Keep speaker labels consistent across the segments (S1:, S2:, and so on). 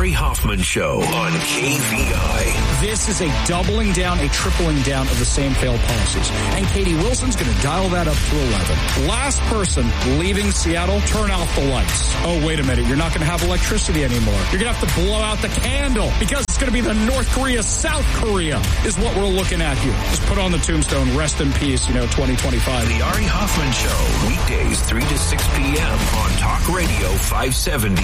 S1: Ari Hoffman Show on KVI.
S2: This is a doubling down, a tripling down of the same failed policies. And Katie Wilson's going to dial that up to 11. Last person leaving Seattle, turn off the lights. Oh, wait a minute. You're not going to have electricity anymore. You're going to have to blow out the candle because it's going to be the North Korea, South Korea is what we're looking at here. Just put on the tombstone, rest in peace, 2025.
S1: The Ari Hoffman Show, weekdays 3 to 6 p.m. on Talk Radio 570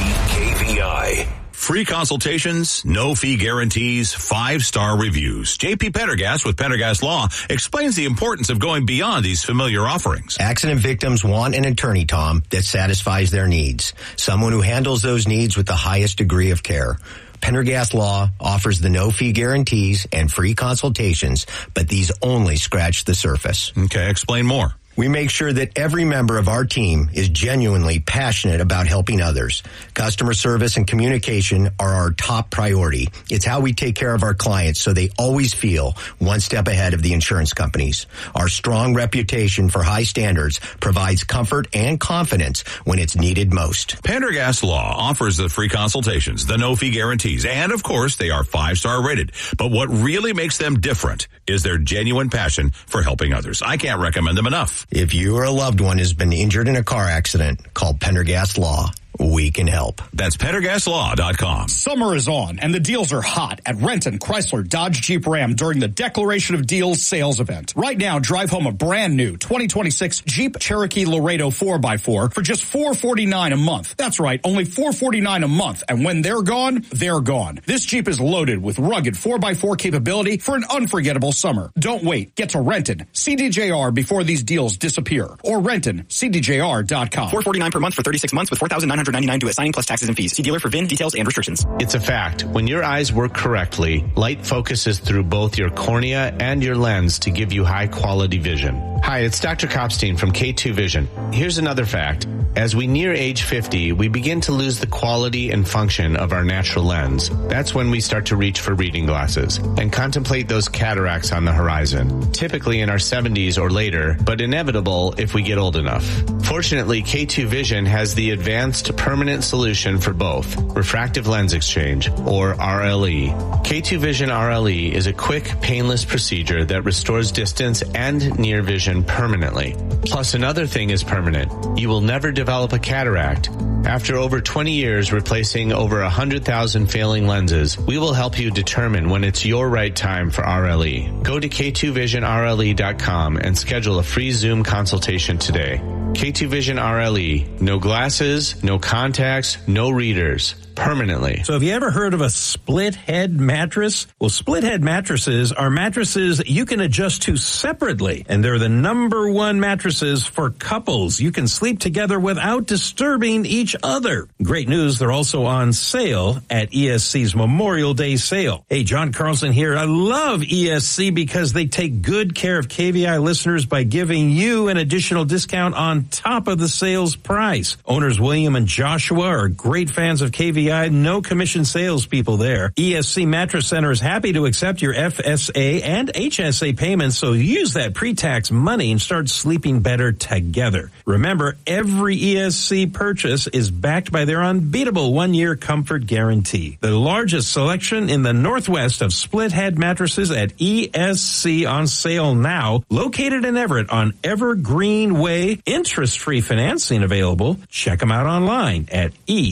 S1: KVI.
S3: Free consultations, no fee guarantees, 5-star reviews. J.P. Pendergast with Pendergast Law explains the importance of going beyond these familiar offerings.
S4: Accident victims want an attorney, Tom, that satisfies their needs. Someone who handles those needs with the highest degree of care. Pendergast Law offers the no-fee guarantees and free consultations, but these only scratch the surface.
S3: Okay, explain more.
S4: We make sure that every member of our team is genuinely passionate about helping others. Customer service and communication are our top priority. It's how we take care of our clients so they always feel one step ahead of the insurance companies. Our strong reputation for high standards provides comfort and confidence when it's needed most.
S3: Pendergast Law offers the free consultations, the no-fee guarantees, and of course they are 5-star rated. But what really makes them different is their genuine passion for helping others. I can't recommend them enough.
S4: If you or a loved one has been injured in a car accident, call Pendergast Law. We can help.
S3: That's PendergastLaw.com.
S2: Summer is on, and the deals are hot at Renton, Chrysler, Dodge, Jeep, Ram during the Declaration of Deals sales event. Right now, drive home a brand new 2026 Jeep Cherokee Laredo 4x4 for just $449 a month. That's right, only $449 a month. And when they're gone, they're gone. This Jeep is loaded with rugged 4x4 capability for an unforgettable summer. Don't wait. Get to Renton, CDJR before these deals disappear. Or RentonCDJR.com.
S5: $449 per month for 36 months with $4,999 due at signing plus taxes and fees. See dealer for VIN details and restrictions.
S6: It's a fact. When your eyes work correctly, light focuses through both your cornea and your lens to give you high quality vision. Hi, it's Dr. Kopstein from K2 Vision. Here's another fact. As we near age 50, we begin to lose the quality and function of our natural lens. That's when we start to reach for reading glasses and contemplate those cataracts on the horizon, typically in our 70s or later, but inevitable if we get old enough. Fortunately, K2 Vision has the advanced permanent solution for both, refractive lens exchange, or RLE. K2 Vision RLE is a quick, painless procedure that restores distance and near vision permanently. Plus, another thing is permanent. You will never develop a cataract. After over 20 years replacing over 100,000 failing lenses, we will help you determine when it's your right time for RLE. Go to K2VisionRLE.com and schedule a free Zoom consultation today. K2 Vision RLE. No glasses, no contacts, no readers. Permanently.
S7: So have you ever heard of a split head mattress? Well, split head mattresses are mattresses you can adjust to separately, and they're the #1 mattresses for couples. You can sleep together without disturbing each other. Great news, they're also on sale at ESC's Memorial Day sale. Hey, John Carlson here. I love ESC because they take good care of KVI listeners by giving you an additional discount on top of the sales price. Owners William and Joshua are great fans of KVI. No commission salespeople there. ESC Mattress Center is happy to accept your FSA and HSA payments, so use that pre-tax money and start sleeping better together. Remember, every ESC purchase is backed by their unbeatable 1-year comfort guarantee. The largest selection in the Northwest of split-head mattresses at ESC on sale now. Located in Everett on Evergreen Way. Interest-free financing available. Check them out online at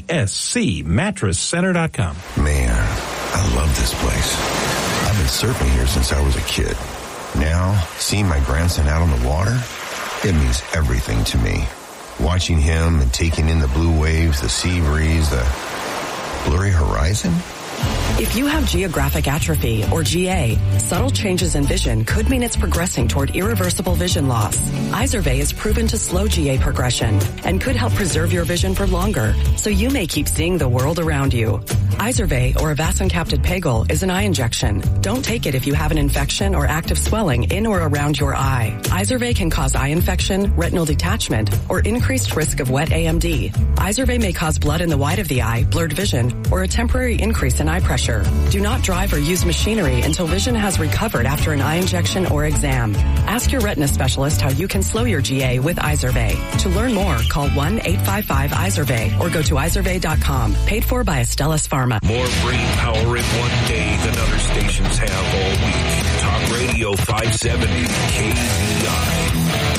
S7: ESCMattressCenter.com.
S8: Man, I love this place. I've been surfing here since I was a kid. Now, seeing my grandson out on the water, it means everything to me. Watching him and taking in the blue waves, the sea breeze, the blurry horizon.
S9: If you have geographic atrophy, or GA, subtle changes in vision could mean it's progressing toward irreversible vision loss. Izervay is proven to slow GA progression and could help preserve your vision for longer, so you may keep seeing the world around you. Izervay, or avacincaptad pegol, is an eye injection. Don't take it if you have an infection or active swelling in or around your eye. Izervay can cause eye infection, retinal detachment, or increased risk of wet AMD. Izervay may cause blood in the white of the eye, blurred vision, or a temporary increase in eye pressure. Do not drive or use machinery until vision has recovered after an eye injection or exam. Ask your retina specialist how you can slow your GA with Izervay. To learn more, call 1-855-IZERVAY or go to izervay.com. Paid for by Astellas Pharma. Pharma.
S1: More brain power in one day than other stations have all week. Talk Radio 570 KVI.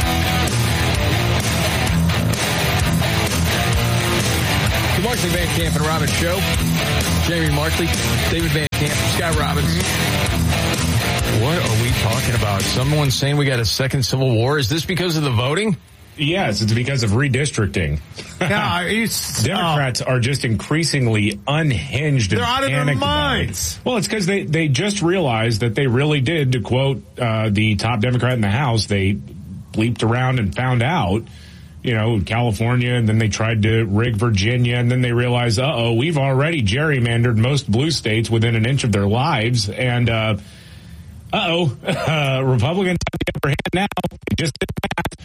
S10: The Markley, Van Camp, and Robbins Show. Jamie Markley, David Van Camp, Scott Robbins. What are we talking about? Someone saying we got a second civil war? Is this because of the voting?
S11: Yes, it's because of redistricting. Democrats are just increasingly unhinged.
S12: They're out of their minds.
S11: Well, it's because they just realized that they really did, to quote the top Democrat in the House, they bleeped around and found out, California, and then they tried to rig Virginia, and then they realized, we've already gerrymandered most blue states within an inch of their lives, and Republicans have the upper hand now. They just did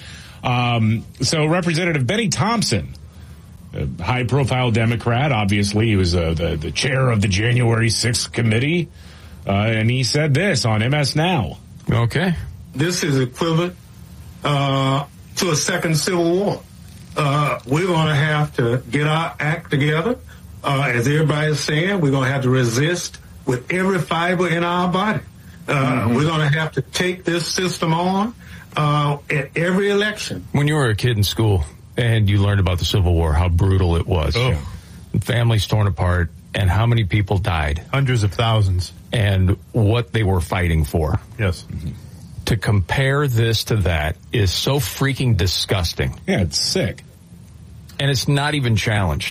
S11: that. So Representative Benny Thompson, a high-profile Democrat, obviously, he was the chair of the January 6th committee, and he said this on MS Now.
S10: Okay.
S12: This is equivalent to a second civil war. We're going to have to get our act together. As everybody's saying, we're going to have to resist with every fiber in our body. We're going to have to take this system on at every election.
S10: When you were a kid in school and you learned about the Civil War, how brutal it was. Families torn apart, and how many people died.
S12: Hundreds of thousands.
S10: And what they were fighting for.
S12: Yes.
S10: To compare this to that is so freaking disgusting.
S11: Yeah, it's sick.
S10: And it's not even challenged.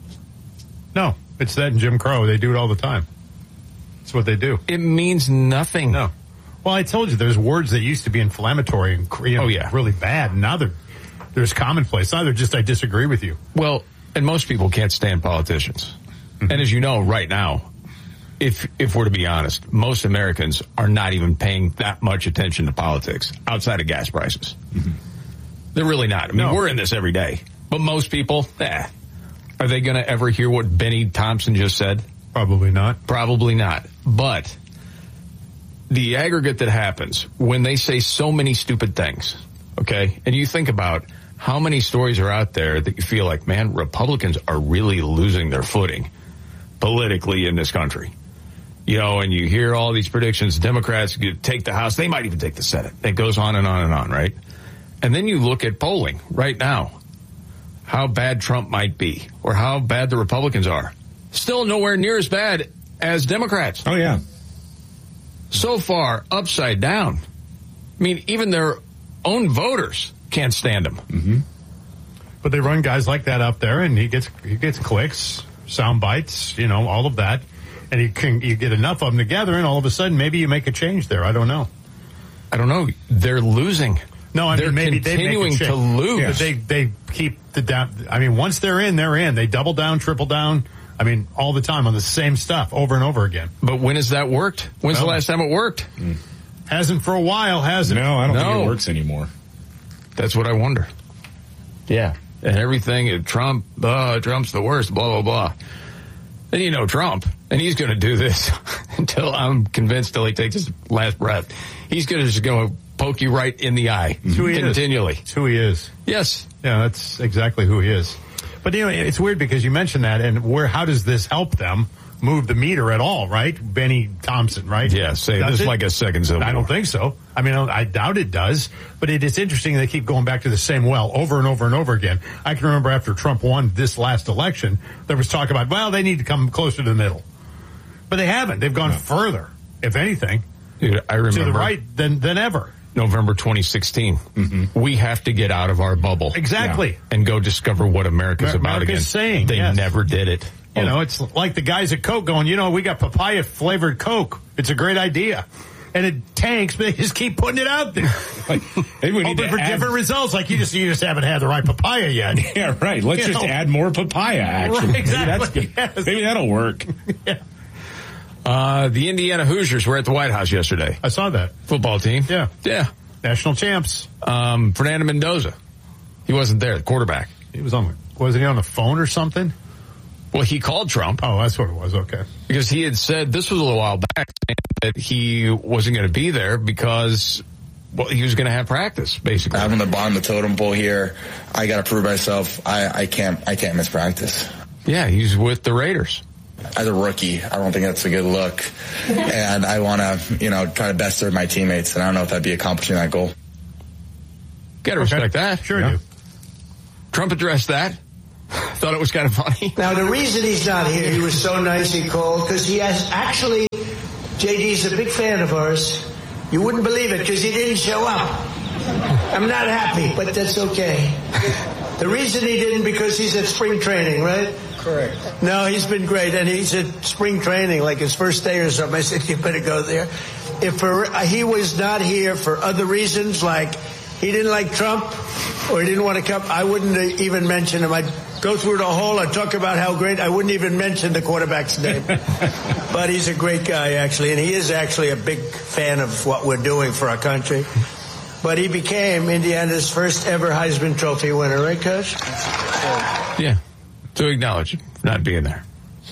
S12: No, it's that in Jim Crow. They do it all the time. That's what they do.
S10: It means nothing.
S12: No. Well, I told you, there's words that used to be inflammatory and really bad. And now there's commonplace. Now they're just, I disagree with you.
S10: Well, and most people can't stand politicians. Mm-hmm. And as you know, right now, if we're to be honest, most Americans are not even paying that much attention to politics outside of gas prices. Mm-hmm. They're really not. I mean, we're in this every day. But most people, are they going to ever hear what Benny Thompson just said?
S12: Probably not.
S10: Probably not. But the aggregate that happens when they say so many stupid things, okay, and you think about how many stories are out there that you feel like, man, Republicans are really losing their footing politically in this country. And you hear all these predictions, Democrats take the House, they might even take the Senate. It goes on and on and on, right? And then you look at polling right now, how bad Trump might be or how bad the Republicans are. Still nowhere near as bad as Democrats.
S11: Oh, yeah.
S10: So far, upside down. I mean, even their own voters can't stand him.
S12: Mm-hmm. But they run guys like that up there, and he gets clicks, sound bites, all of that. And you get enough of them together, and all of a sudden, maybe you make a change there. I don't know.
S10: They're losing.
S12: No, I mean, maybe
S10: they're continuing to lose.
S12: Yeah, but they keep the down. I mean, once they're in, they're in. They double down, triple down. I mean, all the time on the same stuff over and over again.
S10: But when has that worked? When's the last time it worked?
S12: Hasn't for a while, has it?
S11: No, I don't think it works anymore.
S10: That's what I wonder. Yeah. And everything, Trump's the worst, blah, blah, blah. And Trump, and he's going to do this until I'm convinced till he takes his last breath. He's going to just go poke you right in the eye continually.
S12: It's who he is.
S10: Yes.
S12: Yeah, that's exactly who he is. But, it's weird because you mentioned that, and how does this help them move the meter at all, right? Benny Thompson, right?
S10: Yeah, this is like a second civil war.
S12: I don't think so. I mean, I doubt it does, but it is interesting they keep going back to the same well over and over and over again. I can remember after Trump won this last election, there was talk about, well, they need to come closer to the middle. But they haven't. They've gone further, if anything,
S10: Dude, I remember,
S12: to the right than ever.
S10: November 2016. Mm-hmm. We have to get out of our bubble.
S12: Exactly.
S10: And go discover what America's about again.
S12: Saying,
S10: they never did it.
S12: It's like the guys at Coke going, we got papaya-flavored Coke. It's a great idea. And it tanks, but they just keep putting it out there.
S11: Maybe we need
S12: hoping for different results. Like you just haven't had the right papaya yet.
S11: Yeah, right. Let's just add more papaya, actually.
S12: Right, exactly.
S11: Maybe that'll work.
S12: Yeah.
S10: The Indiana Hoosiers were at the White House yesterday.
S12: I saw that.
S10: Football team.
S12: Yeah.
S10: Yeah.
S12: National champs.
S10: Fernando Mendoza. He wasn't there, the quarterback.
S12: Wasn't he on the phone or something?
S10: Well, he called Trump.
S12: Oh, that's what it was. Okay.
S10: Because he had said, this was a little while back, that he wasn't going to be there because, he was going to have practice, basically.
S13: I'm on the bottom of the totem pole here. I got to prove myself. I can't miss practice.
S10: Yeah, he's with the Raiders.
S13: as a rookie, I don't think that's a good look. And I want to, try to best serve my teammates. And I don't know if that'd be accomplishing that goal.
S10: Got to respect that.
S14: Sure do.
S10: Trump addressed that. Thought it was kind of funny.
S15: Now, the reason he's not here, he was so nice he called, because he has actually, JD's a big fan of ours. You wouldn't believe it, because he didn't show up. I'm not happy, but that's okay. The reason he didn't, because he's at spring training, right?
S13: Correct.
S15: No, he's been great, and he's at spring training, like his first day or something. I said, you better go there. If he was not here for other reasons, like he didn't like Trump or he didn't want to come, I wouldn't even mention him. I'd go through the whole, I'd talk about how great, I wouldn't even mention the quarterback's name. But he's a great guy, actually, and he is actually a big fan of what we're doing for our country. But he became Indiana's first ever Heisman Trophy winner, right, Coach?
S10: Yeah. To acknowledge not being there.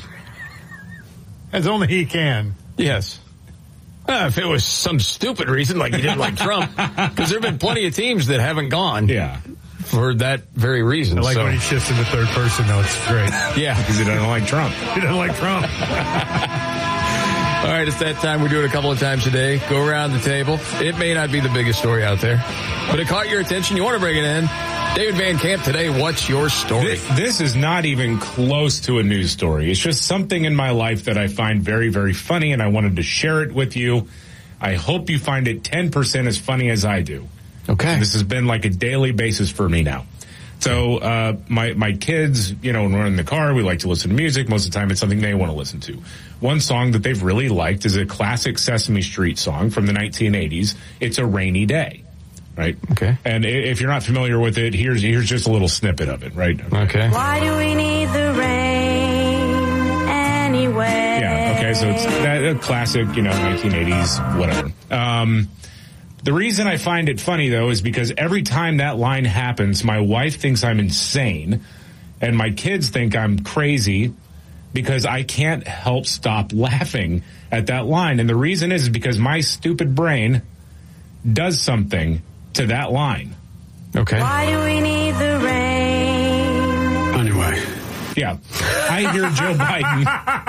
S14: As only he can.
S10: Yes. If it was some stupid reason, like he didn't like Trump, because there have been plenty of teams that haven't gone.
S11: Yeah.
S10: For that very reason.
S14: I like when he shifts into third person, though. It's great.
S10: Yeah.
S11: Because he doesn't like Trump.
S14: He doesn't like Trump.
S10: All right, it's that time. We do it a couple of times a day. Go around the table. It may not be the biggest story out there, but it caught your attention. You want to bring it in. David Van Camp today, what's your story?
S11: This is not even close to a news story. It's just something in my life that I find very, very funny, and I wanted to share it with you. I hope you find it 10% as funny as I do.
S10: Okay.
S11: This has been like a daily basis for me now. So, my kids, when we're in the car, we like to listen to music. Most of the time it's something they want to listen to. One song that they've really liked is a classic Sesame Street song from the 1980s. It's A Rainy Day. Right?
S10: Okay.
S11: And if you're not familiar with it, here's just a little snippet of it, right?
S10: Okay.
S16: Why do we need the rain anyway?
S11: Yeah, okay, so it's a classic, 1980s, whatever. The reason I find it funny, though, is because every time that line happens, my wife thinks I'm insane, and my kids think I'm crazy because I can't help stop laughing at that line. And the reason is because my stupid brain does something to that line.
S10: Okay.
S16: Why do we need the rain?
S14: Anyway.
S11: Yeah. I hear Joe Biden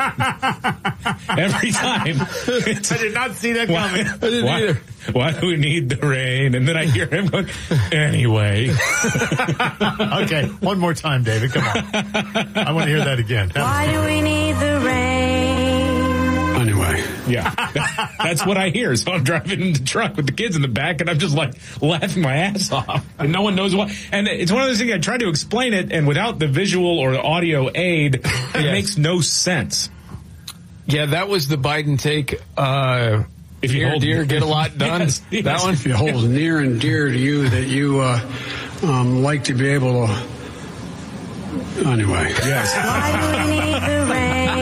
S11: every time.
S14: I did not see that coming.
S10: I didn't either.
S11: Why do we need the rain? And then I hear him going, anyway.
S14: Okay, one more time, David. Come on. I want to hear that again.
S16: Why do we need the rain?
S14: Anyway.
S11: Yeah. That's what I hear. So I'm driving in the truck with the kids in the back, and I'm just like laughing my ass off. And no one knows why. And it's one of those things, I try to explain it, and without the visual or the audio aid, it makes no sense.
S10: Yeah, that was the Biden take. If you hold dear, get a lot done.
S11: Yes.
S10: That one?
S17: If you hold near and dear to you that you like to be able to. Anyway.
S11: Yes.
S16: Why do we need the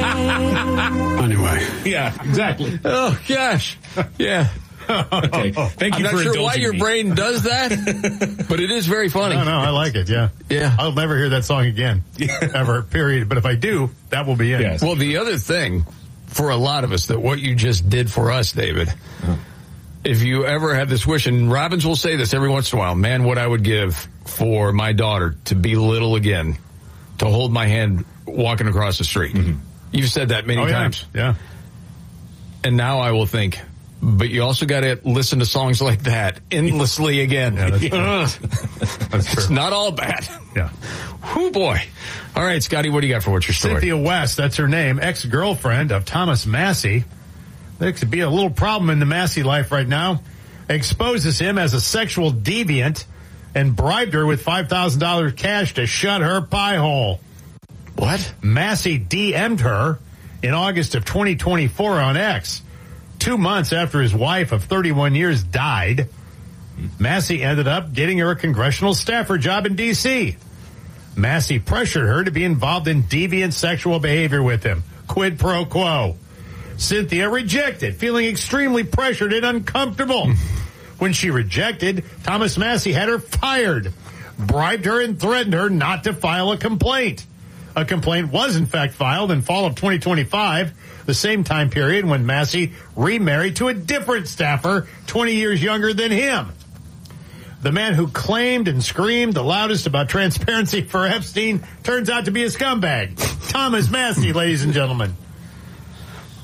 S16: rain?
S17: Anyway.
S11: Yeah, exactly.
S10: Oh, gosh. Yeah.
S11: Okay. Thank you
S10: I'm
S11: for
S10: not sure why
S11: indulging
S10: your
S11: me.
S10: brain does that, but it is very funny.
S14: No, I like it, yeah.
S10: Yeah.
S14: I'll never hear that song again. Ever, period. But if I do, that will be it.
S11: Yes.
S10: Well, the other thing for a lot of us that what you just did for us, David, if you ever have this wish, and Robbins will say this every once in a while, man, what I would give for my daughter to be little again, to hold my hand walking across the street. Mm-hmm. You've said that many times.
S14: Yeah.
S10: And now I will think, but you also got to listen to songs like that endlessly again.
S14: Yeah, that's true. That's true.
S10: It's not all bad.
S14: Yeah.
S10: Oh boy. All right, Scotty, what do you got for what's your story?
S14: Cynthia West, that's her name, ex-girlfriend of Thomas Massey. There could be a little problem in the Massey life right now. Exposes him as a sexual deviant and bribed her with $5,000 cash to shut her pie hole.
S10: What?
S14: Massey DM'd her in August of 2024 on X. 2 months after his wife of 31 years died, Massey ended up getting her a congressional staffer job in D.C. Massey pressured her to be involved in deviant sexual behavior with him. Quid pro quo. Cynthia rejected, feeling extremely pressured and uncomfortable. When she rejected, Thomas Massey had her fired, bribed her, and threatened her not to file a complaint. A complaint was, in fact, filed in fall of 2025, the same time period when Massey remarried to a different staffer 20 years younger than him. The man who claimed and screamed the loudest about transparency for Epstein turns out to be a scumbag. Thomas Massey, ladies and gentlemen.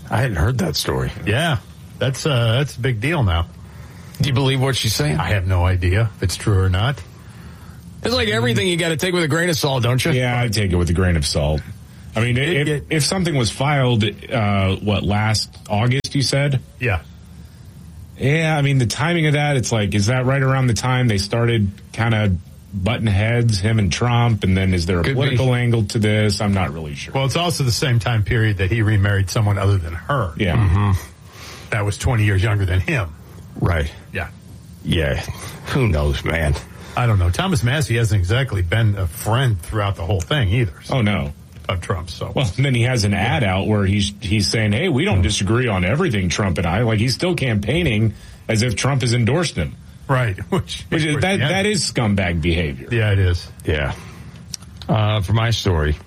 S10: I hadn't heard that story.
S14: Yeah, that's a big deal now.
S10: Do you believe what she's saying?
S14: I have no idea if it's true or not.
S10: It's like everything you got to take with a grain of salt, don't you?
S11: Yeah, I take it with a grain of salt. I mean, if something was filed, last August, you said?
S14: Yeah.
S11: Yeah, I mean, the timing of that, it's like, is that right around the time they started kind of butting heads, him and Trump, and then is there a political angle to this? I'm not really sure.
S14: Well, it's also the same time period that he remarried someone other than her.
S11: Yeah.
S10: Mm-hmm.
S14: That was 20 years younger than him.
S10: Right.
S14: Yeah.
S10: Yeah. Who knows, man?
S14: I don't know. Thomas Massey hasn't exactly been a friend throughout the whole thing either.
S11: Oh, no.
S14: Of Trump, so.
S11: Well, and then he has an ad out where he's saying, hey, we don't disagree on everything, Trump and I. Like, he's still campaigning as if Trump has endorsed him.
S14: Right.
S11: That is scumbag behavior.
S14: Yeah, it is.
S10: Yeah. For my story,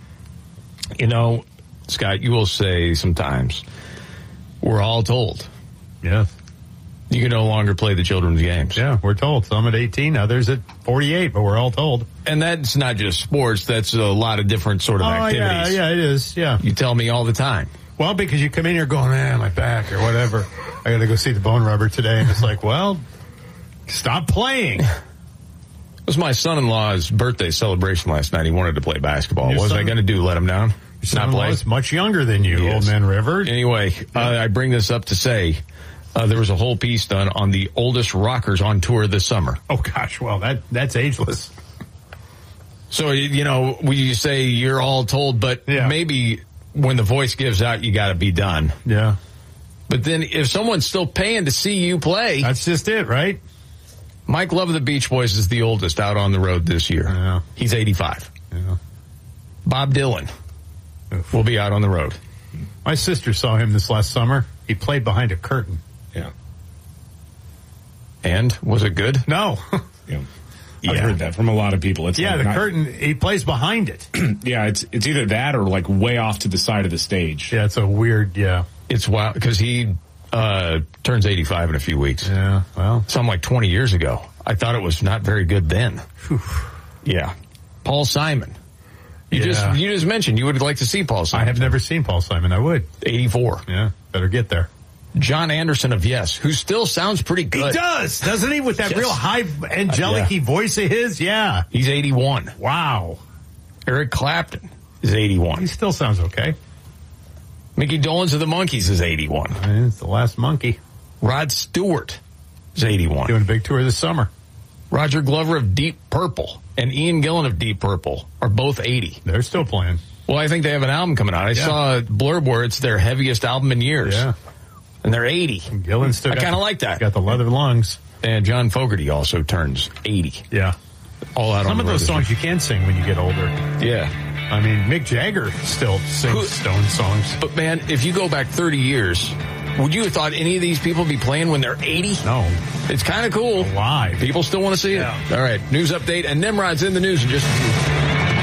S10: Scott, you will say sometimes, we're all told.
S14: Yeah.
S10: You can no longer play the children's games.
S14: Yeah, we're told. Some at 18, others at 48, but we're all told.
S10: And that's not just sports. That's a lot of different sort of activities.
S14: Yeah, it is. Yeah.
S10: You tell me all the time.
S14: Well, because you come in here going, my back or whatever. I got to go see the bone rubber today. And it's like, well, stop playing.
S10: It was my son-in-law's birthday celebration last night. He wanted to play basketball. What was I going to do? Let him down?
S14: Your son-in-law is much younger than you, Old Man River.
S10: Anyway, I bring this up to say, there was a whole piece done on the oldest rockers on tour this summer.
S14: Oh, gosh. Well, that's ageless.
S10: So, we say you're all told, but maybe when the voice gives out, you got to be done.
S14: Yeah.
S10: But then if someone's still paying to see you play.
S14: That's just it, right?
S10: Mike Love of the Beach Boys is the oldest out on the road this year.
S14: Yeah.
S10: He's 85.
S14: Yeah.
S10: Bob Dylan will be out on the road.
S14: My sister saw him this last summer. He played behind a curtain.
S11: Yeah.
S10: And was it good?
S14: No.
S11: Yeah. I've heard that from a lot of people. It's
S14: the curtain, he plays behind it.
S11: Yeah, it's either that or like way off to the side of the stage.
S14: Yeah, it's a weird,
S10: It's wild because he turns 85 in a few weeks.
S14: Yeah, well.
S10: Something like 20 years ago. I thought it was not very good then.
S14: Whew.
S10: Yeah. Paul Simon. You just mentioned you would like to see Paul Simon.
S14: I have never seen Paul Simon. I would.
S10: 84.
S14: Yeah, better get there.
S10: John Anderson of Yes, who still sounds pretty good.
S14: He does, doesn't he? With that real high angelic-y voice of his? Yeah.
S10: He's 81.
S14: Wow.
S10: Eric Clapton is 81.
S14: He still sounds okay.
S10: Mickey Dolenz of the Monkees is 81.
S14: It's the last monkey.
S10: Rod Stewart is 81.
S14: Doing a big tour this summer.
S10: Roger Glover of Deep Purple and Ian Gillan of Deep Purple are both 80.
S14: They're still playing.
S10: Well, I think they have an album coming out. I saw a blurb where it's their heaviest album in years.
S14: Yeah.
S10: And they're 80.
S14: And Gillan still
S10: I kind of like that.
S14: Got the leather lungs.
S10: And John Fogerty also turns 80.
S14: Yeah.
S10: All out on the road.
S14: Some of those songs you can sing when you get older.
S10: Yeah.
S14: I mean, Mick Jagger still sings Stone songs.
S10: But man, if you go back 30 years, would you have thought any of these people be playing when they're 80?
S14: No.
S10: It's kind of cool.
S14: Live.
S10: People still want to see it. All right. News update and Nimrod's in the news in just a few.